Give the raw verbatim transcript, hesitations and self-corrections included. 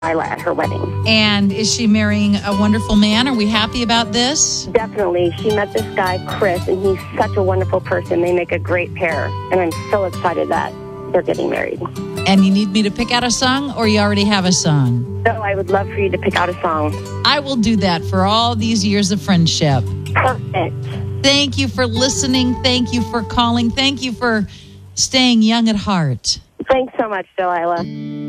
Delilah at her wedding. And is she marrying a wonderful man? Are we happy about this? Definitely. She met this guy, Chris, and he's such a wonderful person. They make a great pair. And I'm so excited that they're getting married. And you need me to pick out a song, or you already have a song? So I would love for you to pick out a song. I will do that for all these years of friendship. Perfect. Thank you for listening. Thank you for calling. Thank you for staying young at heart. Thanks so much, Delilah.